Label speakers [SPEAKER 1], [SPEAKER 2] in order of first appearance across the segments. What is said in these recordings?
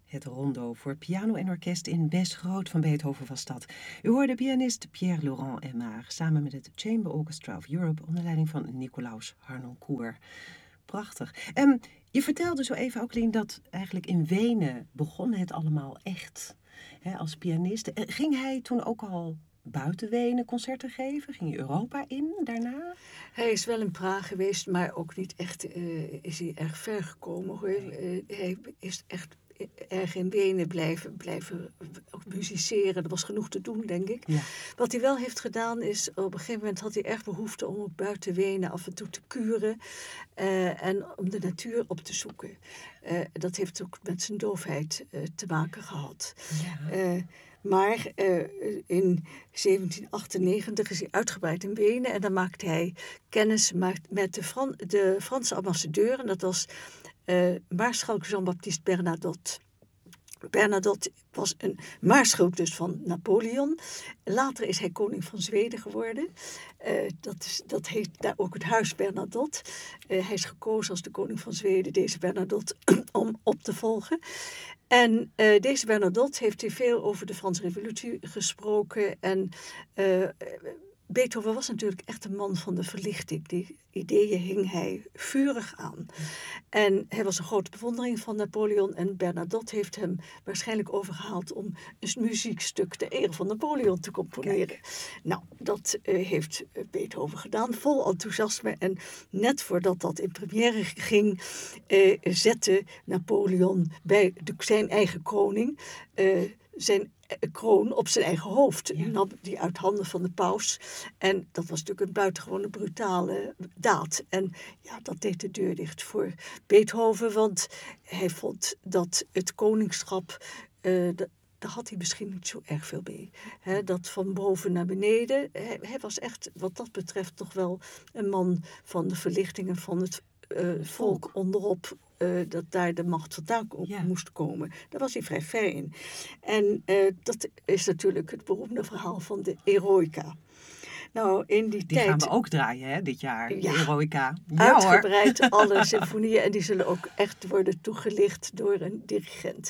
[SPEAKER 1] Het rondo voor piano en orkest in Bes Groot van Beethoven was dat. U hoorde pianist Pierre-Laurent Aimard samen met het Chamber Orchestra of Europe onder leiding van Nicolaus Harnoncourt. Prachtig. Je vertelde zo even, Aukelien, dat eigenlijk in Wenen begon het allemaal echt. Als pianist. Ging hij toen ook al buiten Wenen concerten geven? Ging je Europa in daarna?
[SPEAKER 2] Hij is wel in Praag geweest, maar ook niet echt is hij erg ver gekomen. Hoor. Hij is echt erg in Wenen blijven ook musiceren. Er was genoeg te doen, denk ik.
[SPEAKER 1] Ja.
[SPEAKER 2] Wat hij wel heeft gedaan is, op een gegeven moment had hij erg behoefte om ook buiten Wenen af en toe te kuren en om de natuur op te zoeken. Dat heeft ook met zijn doofheid te maken gehad.
[SPEAKER 1] Ja.
[SPEAKER 2] Maar in 1798 is hij uitgebreid in Wenen en dan maakte hij kennis met de Franse ambassadeur. En dat was maarschalk Jean-Baptiste Bernadotte. Bernadotte was een maarschalk dus van Napoleon. Later is hij koning van Zweden geworden. Dat heet daar ook het huis Bernadotte. Hij is gekozen als de koning van Zweden, deze Bernadotte, om op te volgen. En deze Bernadotte heeft hier veel over de Franse Revolutie gesproken. En Beethoven was natuurlijk echt een man van de verlichting. Die ideeën hing hij vurig aan. En hij was een grote bewondering van Napoleon. En Bernadotte heeft hem waarschijnlijk overgehaald om een muziekstuk ter ere van Napoleon te componeren. Kijk. Nou, dat heeft Beethoven gedaan, vol enthousiasme. En net voordat dat in première ging, zette Napoleon bij zijn eigen koning zijn kroon op zijn eigen hoofd.
[SPEAKER 1] Ja.
[SPEAKER 2] Nam die uit handen van de paus. En dat was natuurlijk een buitengewone brutale daad. En ja, dat deed de deur dicht voor Beethoven, want hij vond dat het koningschap, daar had hij misschien niet zo erg veel mee. Dat van boven naar beneden. Hij was echt, wat dat betreft, toch wel een man van de verlichting en van het volk onderop. Dat daar de macht vandaan moest komen. Daar was hij vrij ver in. En dat is natuurlijk het beroemde verhaal van de Eroica. Nou, in die tijd
[SPEAKER 1] gaan we ook draaien, hè, dit jaar,
[SPEAKER 2] ja,
[SPEAKER 1] de Eroica. Ja,
[SPEAKER 2] uitgebreid hoor. Alle symfonieën. En die zullen ook echt worden toegelicht door een dirigent.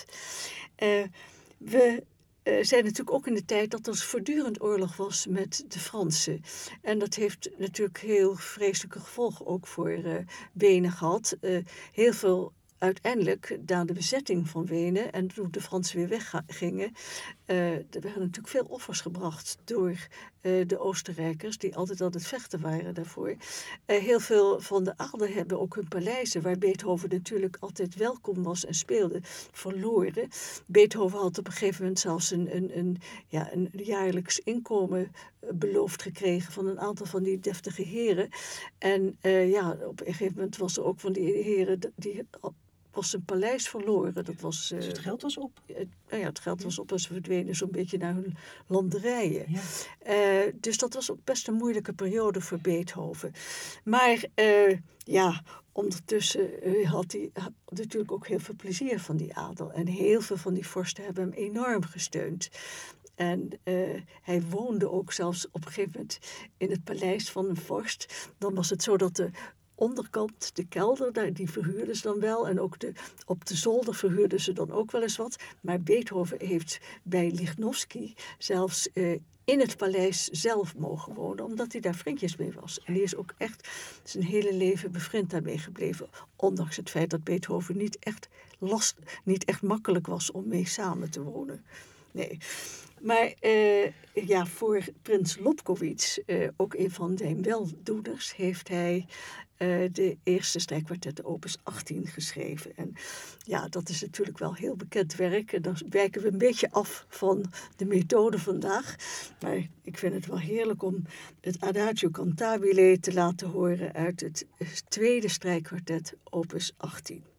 [SPEAKER 2] We zijn natuurlijk ook in de tijd dat er voortdurend oorlog was met de Fransen. En dat heeft natuurlijk heel vreselijke gevolgen ook voor Wenen gehad. Heel veel uiteindelijk na de bezetting van Wenen en toen de Fransen weer weggingen, er werden natuurlijk veel offers gebracht door de Oostenrijkers, die altijd aan het vechten waren daarvoor. Heel veel van de adel hebben ook hun paleizen, waar Beethoven natuurlijk altijd welkom was en speelde, verloren. Beethoven had op een gegeven moment zelfs een jaarlijks inkomen beloofd gekregen van een aantal van die deftige heren. En op een gegeven moment was er ook van die heren die was zijn paleis verloren. Dat was,
[SPEAKER 1] dus het geld was op?
[SPEAKER 2] Het geld was op en ze verdwenen zo'n beetje naar hun landerijen.
[SPEAKER 1] Ja.
[SPEAKER 2] Dus dat was ook best een moeilijke periode voor Beethoven. Maar ondertussen had hij natuurlijk ook heel veel plezier van die adel. En heel veel van die vorsten hebben hem enorm gesteund. En hij woonde ook zelfs op een gegeven moment in het paleis van een vorst. Dan was het zo dat de onderkant, de kelder, die verhuurden ze dan wel. En ook op de zolder verhuurden ze dan ook wel eens wat. Maar Beethoven heeft bij Lichnowsky zelfs in het paleis zelf mogen wonen, omdat hij daar vriendjes mee was. En die is ook echt zijn hele leven bevriend daarmee gebleven. Ondanks het feit dat Beethoven niet echt makkelijk was om mee samen te wonen. Nee. Maar voor prins Lobkowitz, ook een van zijn weldoeners, heeft hij de eerste strijkkwartet opus 18 geschreven. En ja, dat is natuurlijk wel heel bekend werk. En dan wijken we een beetje af van de methode vandaag. Maar ik vind het wel heerlijk om het Adagio Cantabile te laten horen uit het tweede strijkkwartet opus 18.